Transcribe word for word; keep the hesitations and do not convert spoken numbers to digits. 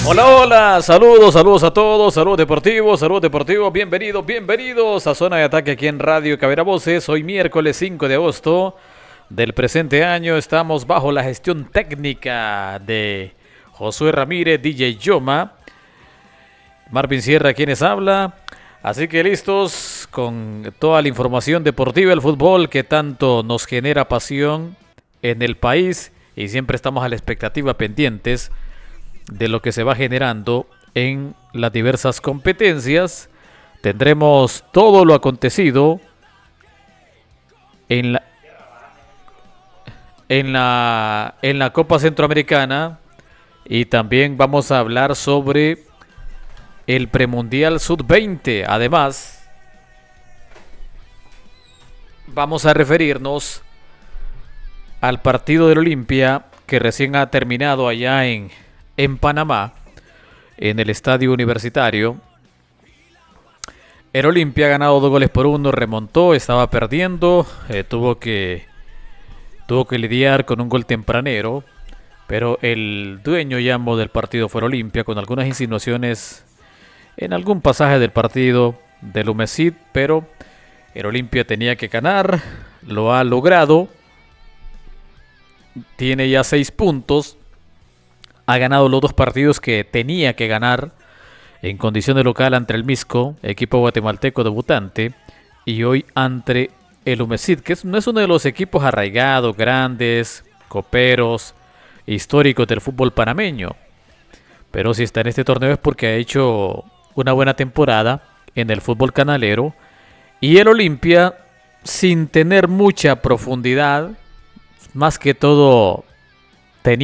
Hola, hola, saludos, saludos a todos, saludos deportivos, saludos deportivos, bienvenidos, bienvenidos a Zona de Ataque aquí en Radio Cabera Voces. Hoy miércoles cinco de agosto del presente año, estamos bajo la gestión técnica de Josué Ramírez, D J Yoma, Marvin Sierra quienes habla, así que listos con toda la información deportiva del fútbol que tanto nos genera pasión en el país y siempre estamos a la expectativa pendientes de lo que se va generando en las diversas competencias. Tendremos todo lo acontecido en la en la en la Copa Centroamericana y también vamos a hablar sobre el premundial sub veinte. Además, vamos a referirnos al partido del Olimpia que recién ha terminado allá en en Panamá, en el estadio universitario. El Olimpia ha ganado dos goles por uno, remontó, estaba perdiendo, eh, tuvo que tuvo que lidiar con un gol tempranero, pero el dueño y amo del partido fue el Olimpia, con algunas insinuaciones en algún pasaje del partido del Humesit, pero el Olimpia tenía que ganar, lo ha logrado, tiene ya seis puntos. Ha ganado los dos partidos que tenía que ganar en condición de local ante el Misco, equipo guatemalteco debutante, y hoy ante el Humesit, que no es uno de los equipos arraigados, grandes, coperos, históricos del fútbol panameño. Pero si está en este torneo es porque ha hecho una buena temporada en el fútbol canalero. Y el Olimpia, sin tener mucha profundidad, más que todo